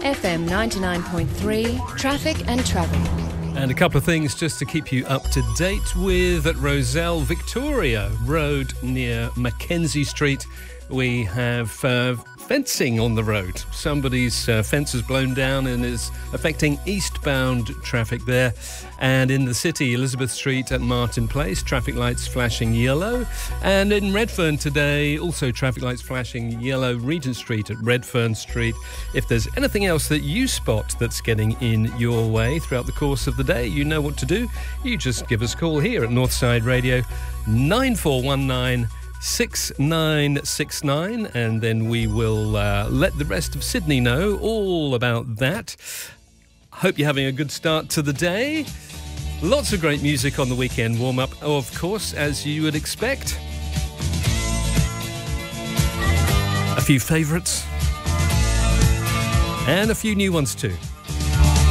FM 99.3, traffic and travel. And a couple of things just to keep you up to date with. At Rozelle Victoria Road near Mackenzie Street, we have fencing on the road. Somebody's fence has blown down and is affecting eastbound traffic there. And in the city, Elizabeth Street at Martin Place, traffic lights flashing yellow. And in Redfern today, also traffic lights flashing yellow, Regent Street at Redfern Street. If there's anything else that you spot that's getting in your way throughout the course of the day, you know what to do. You just give us a call here at Northside Radio, 9419 6969, and then we will let the rest of Sydney know all about that. Hope you're having a good start to the day. Lots of great music on the weekend warm-up, of course, as you would expect. A few favourites and a few new ones too.